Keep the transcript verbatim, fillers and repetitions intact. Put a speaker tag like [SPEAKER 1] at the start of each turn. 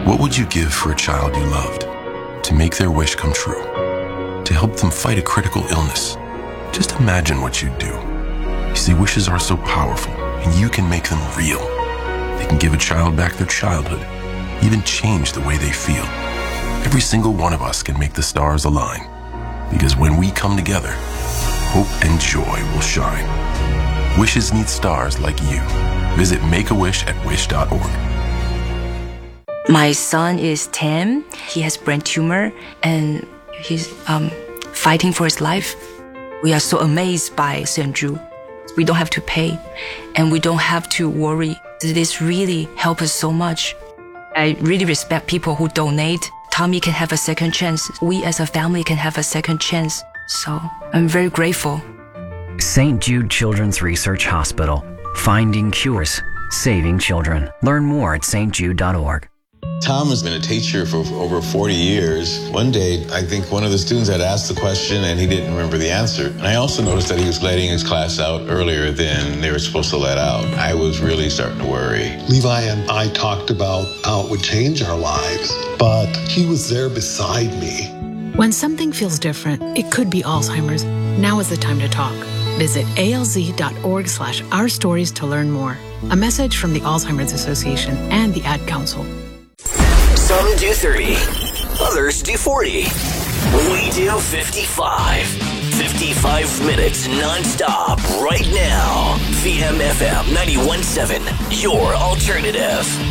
[SPEAKER 1] What would you give for a child you loved? To make their wish come true? To help them fight a critical illness? Just imagine what you'd do. You see, wishes are so powerful, and you can make them real. They can give a child back their childhood, even change the way they feel. Every single one of us can make the stars align, because when we come together, hope and joy will shine. Wishes need stars like you. Visit make a wish at wish dot org.
[SPEAKER 2] My son is ten. He has brain tumor, and he's um, fighting for his life. We are so amazed by Saint Jude. We don't have to pay, and we don't have to worry. This really helps us so much. I really respect people who donate. Tommy can have a second chance. We as a family can have a second chance. So I'm very grateful.
[SPEAKER 3] Saint Jude Children's Research Hospital. Finding cures. Saving children. Learn more at s t jude dot org.
[SPEAKER 4] Tom has been a teacher for over forty years. One day, I think one of the students had asked the question and he didn't remember the answer. And I also noticed that he was letting his class out earlier than they were supposed to let out. I was really starting to worry.
[SPEAKER 5] Levi and I talked about how it would change our lives, but he was there beside me.
[SPEAKER 6] When something feels different, it could be Alzheimer's. Now is the time to talk. Visit A L Z dot org slash our stories to learn more. A message from the Alzheimer's Association and the Ad Council.
[SPEAKER 7] Some do thirty, others do forty. We do fifty-five. fifty-five minutes non-stop right now. V M F M ninety-one point seven, your alternative.